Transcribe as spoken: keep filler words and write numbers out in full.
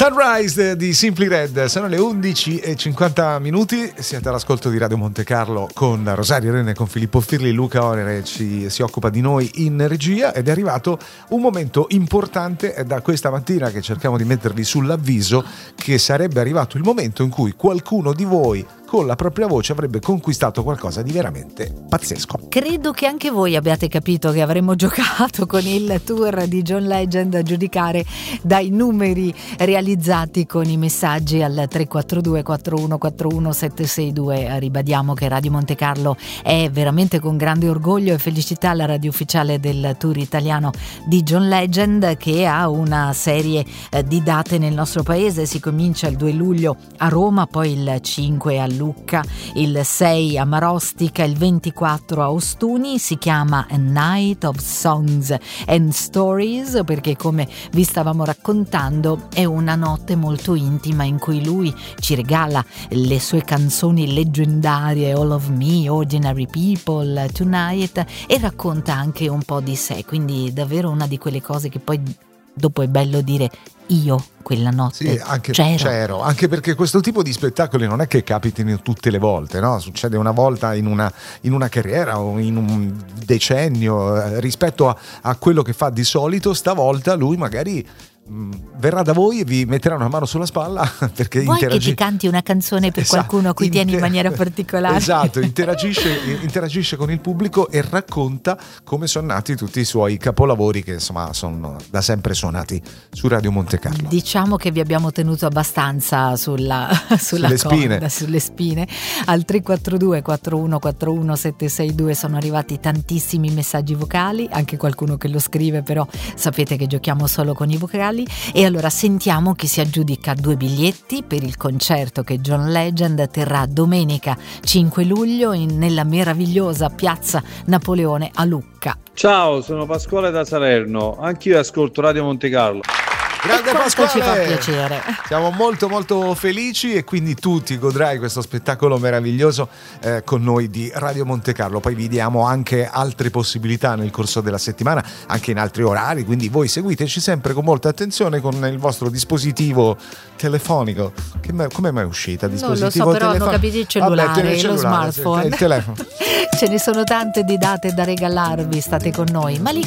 Sunrise di Simply Red. Sono le undici e cinquanta minuti. Siete all'ascolto di Radio Monte Carlo con Rosario Rene, con Filippo Firli. Luca Orere ci, si occupa di noi in regia ed è arrivato un momento importante. È da questa mattina che cerchiamo di mettervi sull'avviso che sarebbe arrivato il momento in cui qualcuno di voi con la propria voce avrebbe conquistato qualcosa di veramente pazzesco. Credo che anche voi abbiate capito che avremmo giocato con il tour di John Legend a giudicare dai numeri realizzati con i messaggi al tre quattro due quattro uno quattro uno sette sei due. Ribadiamo che Radio Monte Carlo è veramente con grande orgoglio e felicità la radio ufficiale del tour italiano di John Legend, che ha una serie di date nel nostro paese. Si comincia il due luglio a Roma, poi il cinque a Lucca, il sei a Marostica, il ventiquattro a Ostuni. Si chiama A Night of Songs and Stories perché, come vi stavamo raccontando, è una notte molto intima in cui lui ci regala le sue canzoni leggendarie, All of Me, Ordinary People, Tonight, e racconta anche un po' di sé, quindi davvero una di quelle cose che poi dopo è bello dire io quella notte sì, anche, c'ero. c'ero. Anche perché questo tipo di spettacoli non è che capitino tutte le volte, no? Succede una volta in una, in una carriera o in un decennio eh, rispetto a, a quello che fa di solito. Stavolta lui magari verrà da voi e vi metterà una mano sulla spalla perché vuoi interagi... che ti canti una canzone per esatto, qualcuno a cui inter... tieni in maniera particolare. Esatto, interagisce, interagisce con il pubblico e racconta come sono nati tutti i suoi capolavori che insomma sono da sempre suonati su Radio Monte Carlo. Diciamo che vi abbiamo tenuto abbastanza sulla, sulla sulle, corda, spine. sulle spine. Al tre quattro due quattro uno quattro uno sette sei due sono arrivati tantissimi messaggi vocali, anche qualcuno che lo scrive, però sapete che giochiamo solo con i vocali. E allora sentiamo chi si aggiudica due biglietti per il concerto che John Legend terrà domenica cinque luglio in, nella meravigliosa piazza Napoleone a Lucca. Ciao, sono Pasquale da Salerno, anch'io ascolto Radio Monte Carlo. Grande Pasquale, ci fa piacere. Siamo molto molto felici e quindi tu ti godrai questo spettacolo meraviglioso eh, con noi di Radio Monte Carlo. Poi vi diamo anche altre possibilità nel corso della settimana, anche in altri orari, quindi voi seguiteci sempre con molta attenzione con il vostro dispositivo telefonico. Che me, come mai è uscita? Dispositivo non lo so, però telefon- hanno capito il cellulare, Vabbè, il lo cellulare, smartphone. Il telefono. Ce ne sono tante di date da regalarvi, state con noi. Ma li